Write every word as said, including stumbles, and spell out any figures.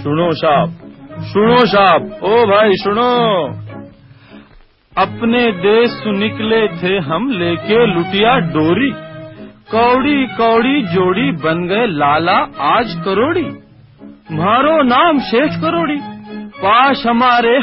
सुनो साहब, सुनो साहब, ओ भाई सुनो। अपने देश से निकले थे हम लेके लुटिया डोरी, कौड़ी कौड़ी जोड़ी बन गए लाला आज करोड़ी। मारो नाम शेख करोड़ी, पास हमारे